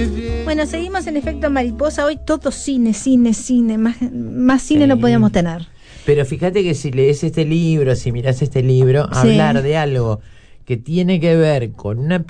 Bueno, seguimos en Efecto Mariposa. Hoy todo cine. Más cine no podíamos tener. Pero fíjate que si lees este libro, si mirás este libro, Sí. hablar de algo que tiene que ver con una